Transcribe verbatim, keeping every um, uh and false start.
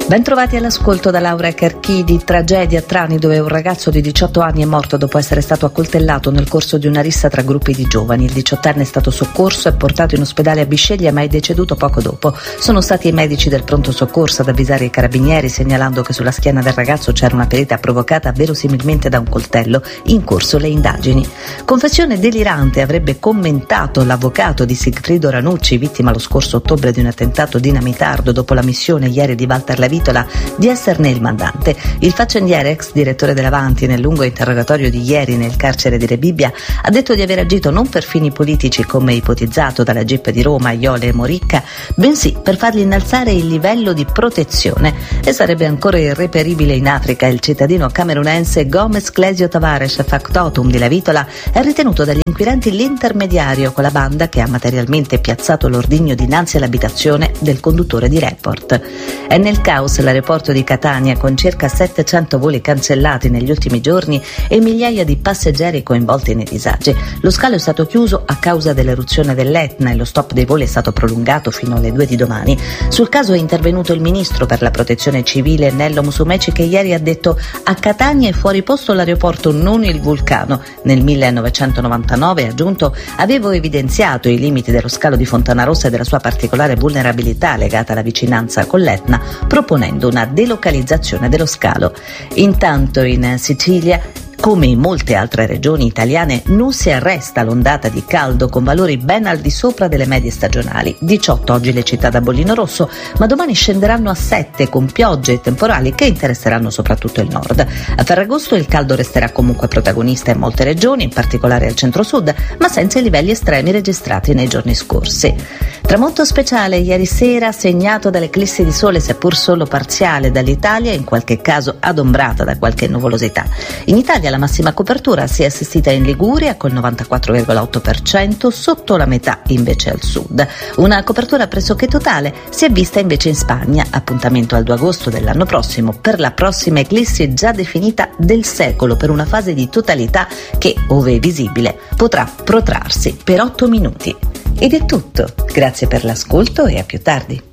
Bentrovati all'ascolto da Laura Carchidi. Tragedia a Trani, dove un ragazzo di diciotto anni è morto dopo essere stato accoltellato nel corso di una rissa tra gruppi di giovani. Il diciottenne è stato soccorso e portato in ospedale a Bisceglie, ma è deceduto poco dopo. Sono stati i medici del pronto soccorso ad avvisare i carabinieri, segnalando che sulla schiena del ragazzo c'era una ferita provocata verosimilmente da un coltello. In corso le indagini. Confessione delirante avrebbe commentato l'avvocato di Sigfrido Ranucci, vittima lo scorso ottobre di un attentato dinamitardo dopo la missione ieri di Walter La Vitola, di esserne il mandante. Il faccendiere, ex direttore dell'Avanti, nel lungo interrogatorio di ieri nel carcere di Rebibbia, ha detto di aver agito non per fini politici come ipotizzato dalla G I P di Roma, Iole e Moricca, bensì per fargli innalzare il livello di protezione. E sarebbe ancora irreperibile in Africa. Il cittadino camerunense Gomez Clesio Tavares, factotum di La Vitola, è ritenuto dagli inquirenti l'intermediario con la banda che ha materialmente piazzato l'ordigno dinanzi all'abitazione del conduttore di Report. È nel caos l'aeroporto di Catania, con circa settecento voli cancellati negli ultimi giorni e migliaia di passeggeri coinvolti nei disagi. Lo scalo è stato chiuso a causa dell'eruzione dell'Etna e lo stop dei voli è stato prolungato fino alle due di domani. Sul caso è intervenuto il ministro per la protezione civile Nello Musumeci, che ieri ha detto: a Catania è fuori posto l'aeroporto, non il vulcano. Nel millenovecentonovantanove, ha aggiunto, avevo evidenziato i limiti dello scalo di Fontanarossa e della sua particolare vulnerabilità legata alla vicinanza con l'Etna, proponendo una delocalizzazione dello scalo. Intanto in Sicilia, come in molte altre regioni italiane, non si arresta l'ondata di caldo con valori ben al di sopra delle medie stagionali. diciotto oggi le città da bollino rosso, ma domani scenderanno a sette con piogge e temporali che interesseranno soprattutto il nord. A Ferragosto il caldo resterà comunque protagonista in molte regioni, in particolare al centro-sud, ma senza i livelli estremi registrati nei giorni scorsi. Tramonto speciale ieri sera, segnato dall'eclissi di sole, seppur solo parziale, dall'Italia, in qualche caso adombrata da qualche nuvolosità. In Italia la massima copertura si è assistita in Liguria col novantaquattro virgola otto per cento, sotto la metà invece al sud. Una copertura pressoché totale si è vista invece in Spagna. Appuntamento al due agosto dell'anno prossimo per la prossima eclissi già definita del secolo, per una fase di totalità che, ove visibile, potrà protrarsi per otto minuti. Ed è tutto. Grazie per l'ascolto e a più tardi.